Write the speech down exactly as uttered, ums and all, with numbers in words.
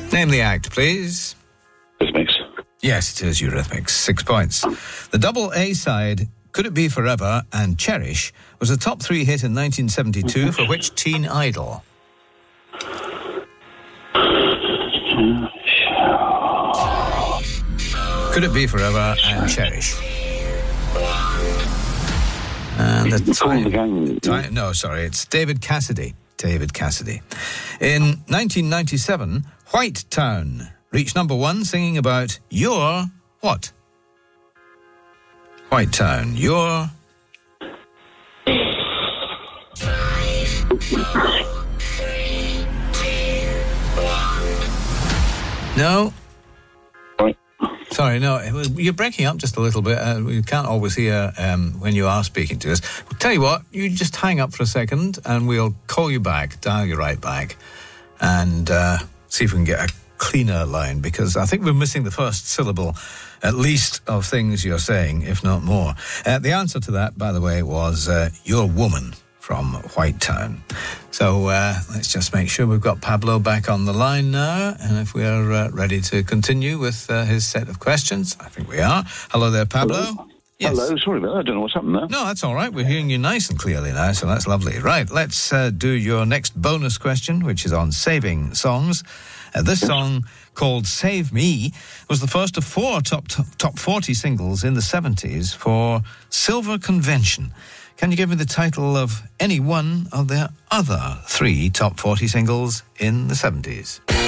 Name the act, please. Eurythmics. Yes, it is Eurythmics. Six points. The double A side, Could It Be Forever and Cherish, was a top three hit in nineteen seventy-two for which teen idol? Could It Be Forever and Cherish. And the time, time, no, sorry, it's David Cassidy. David Cassidy. In nineteen ninety-seven, White Town reached number one singing about your what? White Town, your... No. Sorry, no, you're breaking up just a little bit. Uh, we can't always hear um, when you are speaking to us. We'll tell you what, you just hang up for a second and we'll call you back, dial you right back, and uh, see if we can get a cleaner line, because I think we're missing the first syllable, at least, of things you're saying, if not more. Uh, the answer to that, by the way, was uh, Your Woman from White Town. So uh, let's just make sure we've got Pablo back on the line now, and if we're uh, ready to continue with uh, his set of questions, I think we are. Hello there, Pablo. Hello. Yes. Hello, sorry about that. I don't know what's happened there. No, that's all right. We're hearing you nice and clearly now, so that's lovely. Right, let's uh, do your next bonus question, which is on saving songs. Uh, this song, called Save Me, was the first of four top top forty singles in the seventies for Silver Convention. Can you give me the title of any one of their other three top forty singles in the seventies?